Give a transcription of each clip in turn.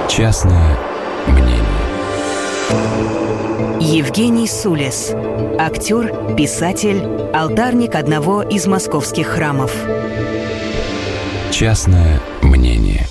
Частное мнение. Евгений Сулес. Актер, писатель, алтарник одного из московских храмов. Частное мнение.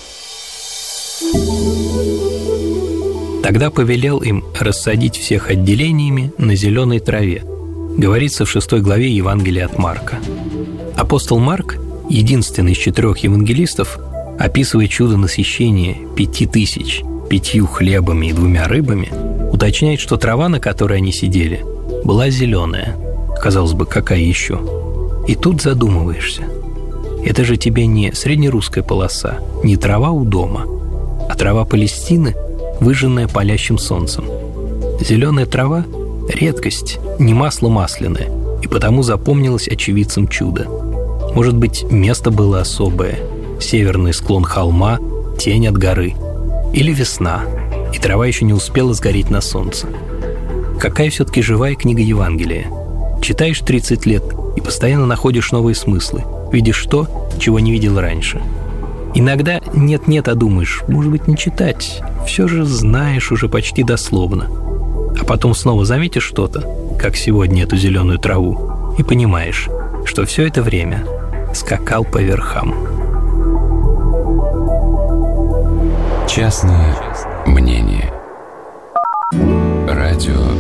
Тогда повелел им рассадить всех отделениями на зеленой траве. Говорится в 6 главе Евангелия от Марка. Апостол Марк, единственный из 4 евангелистов, описывая чудо насыщения 5000 5 хлебами и 2 рыбами, уточняет, что трава, на которой они сидели, была зеленая. Казалось бы, какая еще? И тут задумываешься. Это же тебе не среднерусская полоса, не трава у дома, а трава Палестины, выжженная палящим солнцем. Зеленая трава – редкость, не масло масляное, и потому запомнилось очевидцам чуда. Может быть, место было особое – северный склон холма, тень от горы. Или весна, и трава еще не успела сгореть на солнце. Какая все-таки живая книга Евангелия. Читаешь 30 лет и постоянно находишь новые смыслы, видишь то, чего не видел раньше. Иногда нет-нет, а думаешь, может быть, не читать, все же знаешь уже почти дословно. А потом снова заметишь что-то, как сегодня эту зеленую траву, и понимаешь, что все это время скакал по верхам. Частное мнение. Радио